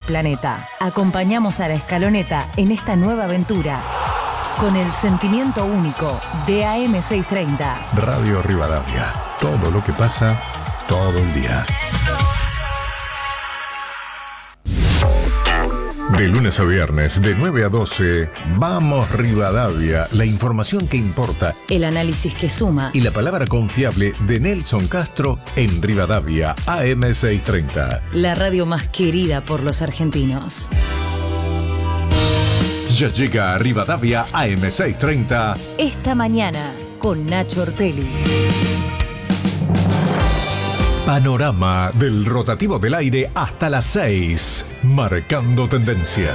planeta. Acompañamos a la Escaloneta en esta nueva aventura con el sentimiento único de AM630. Radio Rivadavia. Todo lo que pasa, todo el día. De lunes a viernes, de 9 a 12, Vamos Rivadavia, la información que importa, El análisis que suma y la palabra confiable de Nelson Castro en Rivadavia, AM630. la radio más querida por los argentinos. Ya llega a Rivadavia, AM630. Esta mañana con Nacho Ortelli. Panorama del rotativo del aire hasta las 6, marcando tendencia.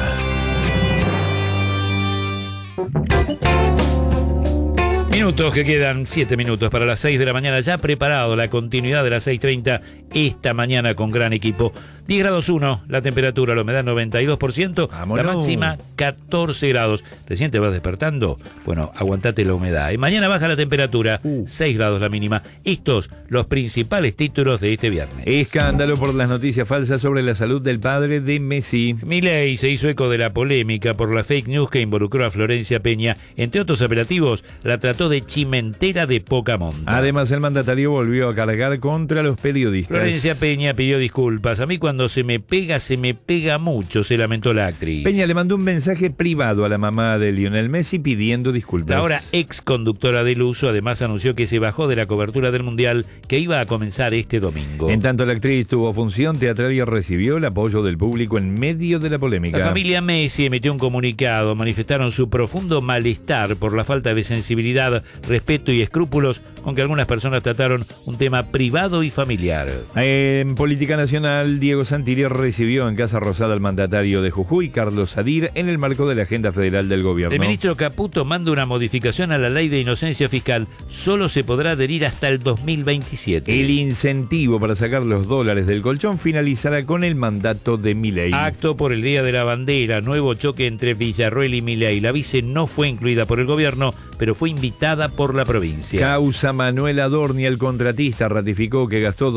Minutos que quedan, 7 minutos para las 6 de la mañana, ya preparado la continuidad de las 6:30 esta mañana con gran equipo. 10 grados 1, la temperatura, la humedad 92%, Vámonos. la máxima 14 grados. Recién te vas despertando, bueno, aguantate la humedad. Y mañana baja la temperatura, 6 grados la mínima. Estos, los principales títulos de este viernes. Escándalo por las noticias falsas sobre la salud del padre de Messi. Milei se hizo eco de la polémica por la fake news que involucró a Florencia Peña. Entre otros apelativos, la trató de chimentera de poca monta. Además, el mandatario volvió a cargar contra los periodistas. Florencia Peña pidió disculpas. A mí cuando se me pega mucho, se lamentó la actriz. Peña le mandó un mensaje privado a la mamá de Lionel Messi pidiendo disculpas. La ahora ex conductora del Uso además anunció que se bajó de la cobertura del Mundial que iba a comenzar este domingo. En tanto, la actriz tuvo función teatral y recibió el apoyo del público en medio de la polémica. La familia Messi emitió un comunicado, manifestaron su profundo malestar por la falta de sensibilidad, respeto y escrúpulos con que algunas personas trataron un tema privado y familiar. En política nacional, Diego Santilli recibió en Casa Rosada al mandatario de Jujuy, Carlos Sadir, en el marco de la agenda federal del gobierno. El ministro Caputo manda una modificación a la ley de inocencia fiscal. Solo se podrá adherir hasta el 2027. El incentivo para sacar los dólares del colchón finalizará con el mandato de Milei. Acto por el Día de la Bandera, nuevo choque entre Villarroel y Milei. La vice no fue incluida por el gobierno, pero fue invitada por la provincia. Causa Manuel Adorni, el contratista, ratificó que gastó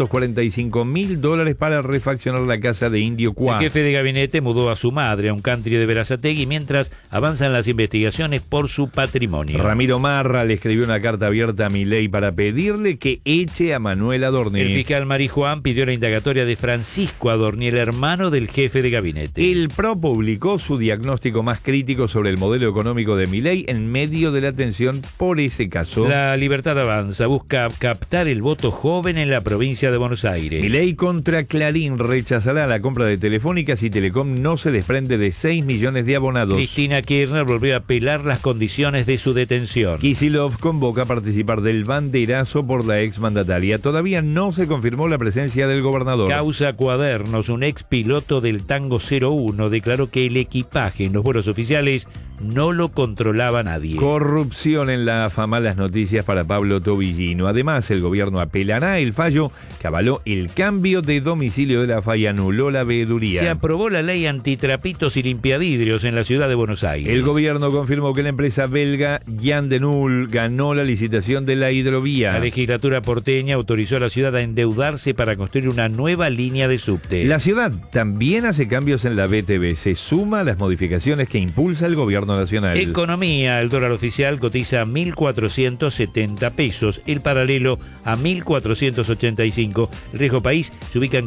$245.000 para refaccionar la casa de Indio Cuá. El jefe de gabinete mudó a su madre a un country de Berazategui mientras avanzan las investigaciones por su patrimonio. Ramiro Marra le escribió una carta abierta a Milei para pedirle que eche a Manuel Adorni. El fiscal Marijuán pidió la indagatoria de Francisco Adorni, el hermano del jefe de gabinete. El PRO publicó su diagnóstico más crítico sobre el modelo económico de Milei en medio de la tensión por ese caso. La Libertad Avanza busca captar el voto joven en la provincia de Buenos Aires. Milei contra Clarín rechazará la compra de Telefónica si Telecom no se desprende de 6 millones de abonados. Cristina Kirchner volvió a apelar las condiciones de su detención. Kicillof convoca a participar del banderazo por la exmandataria. Todavía no se confirmó la presencia del gobernador. Causa Cuadernos, un ex piloto del Tango 01, declaró que el equipaje en los vuelos oficiales no lo controlaba nadie. Corrupción en la AFA, malas noticias para Pablo Tobillino. Además, el gobierno apelará el fallo que avaló el cambio de domicilio de la AFA y anuló la veeduría. Se aprobó la ley antitrapitos y limpiavidrios en la ciudad de Buenos Aires. El gobierno confirmó que la empresa belga Jan de Null ganó la licitación de la hidrovía. La legislatura porteña autorizó a la ciudad a endeudarse para construir una nueva línea de subte. La ciudad también hace cambios en la BTV. Se suma a las modificaciones que impulsa el gobierno nacional. Economía, el dólar oficial cotiza a 1.470 pesos, el paralelo a 1.485. El riesgo país se ubica en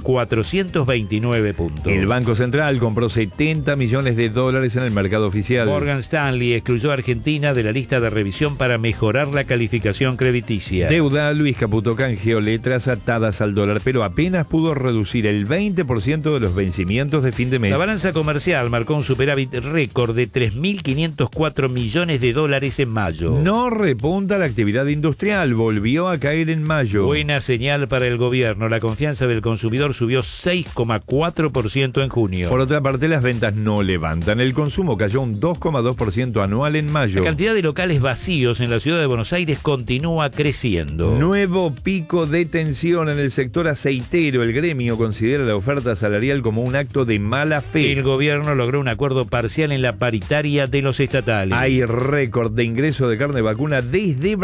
429 puntos. El Banco Central compró $70 millones en el mercado oficial. Morgan Stanley excluyó a Argentina de la lista de revisión para mejorar la calificación crediticia. Deuda, Luis Caputo canjeó letras atadas al dólar, pero apenas pudo reducir el 20% de los vencimientos de fin de mes. La balanza comercial marcó un superávit récord de $3.504 millones en mayo. No repunta la actividad industrial, volvió a caer en mayo. Buena señal para el gobierno. La confianza del consumidor subió 6,4% en junio. Por otra parte, las ventas no levantan. El consumo cayó un 2,2% anual en mayo. La cantidad de locales vacíos en la ciudad de Buenos Aires continúa creciendo. Nuevo pico de tensión en el sector aceitero. El gremio considera la oferta salarial como un acto de mala fe. El gobierno logró un acuerdo parcial en la paritaria de los estatales. Hay récord de ingreso de carne vacuna desde Brasil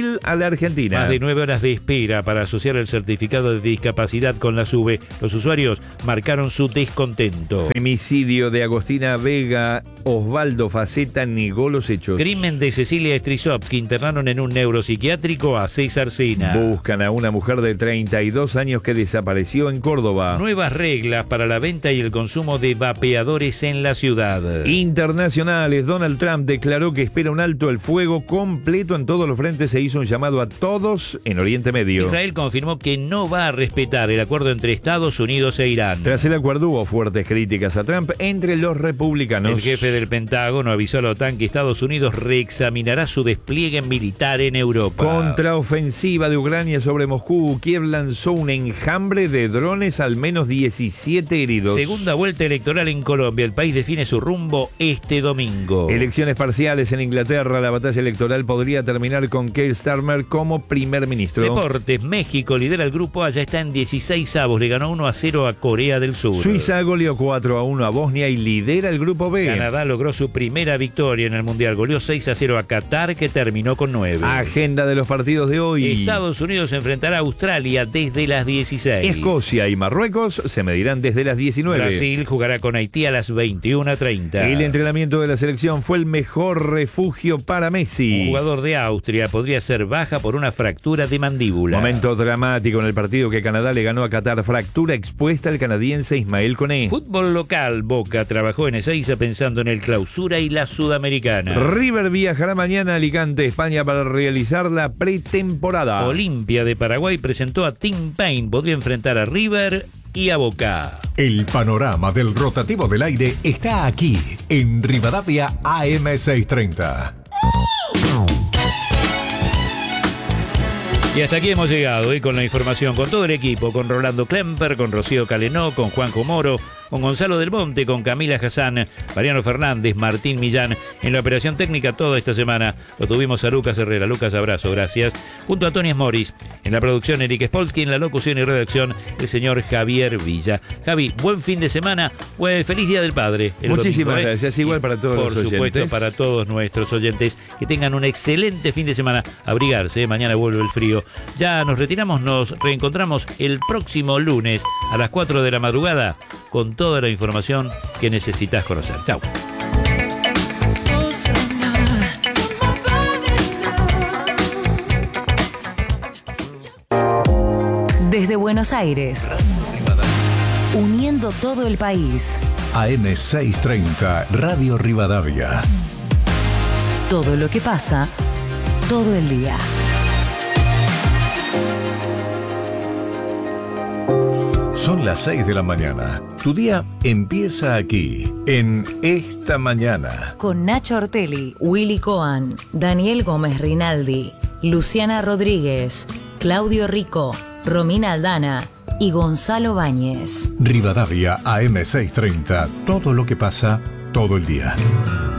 Brasil a la Argentina. Más de 9 horas de espera para asociar el certificado de discapacidad con la SUBE. Los usuarios marcaron su descontento. Femicidio de Agostina Vega. Osvaldo Faceta negó los hechos. Crimen de Cecilia Strisovsky. Internaron en un neuropsiquiátrico a César Sena. Buscan a una mujer de 32 años que desapareció en Córdoba. Nuevas reglas para la venta y el consumo de vapeadores en la ciudad. Internacionales. Donald Trump declaró que espera un alto el fuego completo en todos los frentes. Se hizo un llamado a todos en Oriente Medio. Israel confirmó que no va a respetar el acuerdo entre Estados Unidos e Irán. Tras el acuerdo hubo fuertes críticas a Trump entre los republicanos. El jefe del Pentágono avisó a la OTAN que Estados Unidos reexaminará su despliegue militar en Europa. Contraofensiva de Ucrania sobre Moscú. Kiev lanzó un enjambre de drones, al menos 17 heridos. Segunda vuelta electoral en Colombia. El país define su rumbo este domingo. Elecciones parciales en Inglaterra. La batalla electoral podría terminar con Keir Starmer como primer ministro. Deportes. México lidera el grupo A, ya está en 16avos. Le ganó 1-0 a Corea del Sur. Suiza goleó 4-1 a Bosnia y lidera el grupo B. Canadá logró su primera victoria en el Mundial. Goleó 6-0 a Qatar, que terminó con 9. Agenda de los partidos de hoy. Estados Unidos enfrentará a Australia desde las 16. Escocia y Marruecos se medirán desde las 19. Brasil jugará con Haití a las 21:30. El entrenamiento de la selección fue el mejor refugio para Messi. Un jugador de Austria podría ser baja por una fractura de mandíbula. Momento dramático en el partido que Canadá le ganó a Qatar. Fractura expuesta al canadiense Ismael Koné. Fútbol local. Boca trabajó en Ezeiza pensando en el Clausura y la Sudamericana. River viajará mañana a Alicante, España, para realizar la pretemporada. Olimpia de Paraguay presentó a Team Paine. Podría enfrentar a River y a Boca. El panorama del rotativo del aire está aquí, en Rivadavia AM630. Y hasta aquí hemos llegado con la información, con todo el equipo, con Rolando Klemper, con Rocío Calenó, con Juanjo Moro, con Gonzalo Del Monte, con Camila Hassan, Mariano Fernández, Martín Millán. En la operación técnica toda esta semana lo tuvimos a Lucas Herrera. Lucas, abrazo, gracias. Junto a Tony Morris. En la producción, Eric Spolsky. En la locución y redacción, el señor Javier Villa. Javi, buen fin de semana. Feliz Día del Padre. Muchísimas domingo, gracias. Igual para todos los oyentes. Por supuesto, para todos nuestros oyentes. Que tengan un excelente fin de semana. Abrigarse, mañana vuelve el frío. Ya nos retiramos, nos reencontramos el próximo lunes a las 4 de la madrugada con toda la información que necesitas conocer. Chau. Desde Buenos Aires, uniendo todo el país. AM630, Radio Rivadavia. Todo lo que pasa, todo el día. Son las 6 de la mañana. Tu día empieza aquí, en Esta Mañana. Con Nacho Ortelli, Willy Coan, Daniel Gómez Rinaldi, Luciana Rodríguez, Claudio Rico, Romina Aldana y Gonzalo Báñez. Rivadavia AM630. Todo lo que pasa, todo el día.